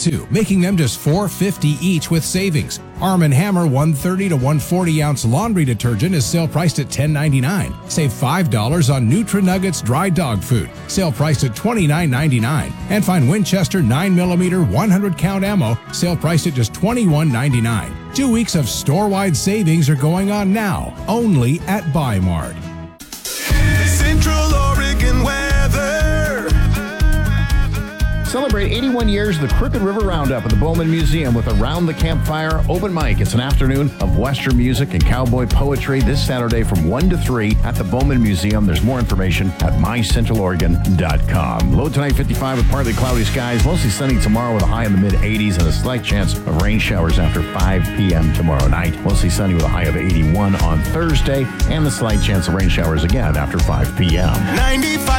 two, making them just $4.50 each with savings. Arm & Hammer 130 to 140 ounce laundry detergent is sale priced at $10.99. Save $5 on Nutra-Nuggets dry dog food, sale priced at $29.99. And find Winchester 9mm 100 count ammo, sale priced at just $21.99. 2 weeks of store-wide savings are going on now, only at Buy Mart. Central Oregon weather. Celebrate 81 years of the Crooked River Roundup at the Bowman Museum with Around the Campfire Open Mic. It's an afternoon of Western music and cowboy poetry this Saturday from 1 to 3 at the Bowman Museum. There's more information at mycentraloregon.com. Low tonight, 55 with partly cloudy skies. Mostly sunny tomorrow with a high in the mid-80s and a slight chance of rain showers after 5 p.m. tomorrow night. Mostly sunny with a high of 81 on Thursday and the slight chance of rain showers again after 5 p.m. 95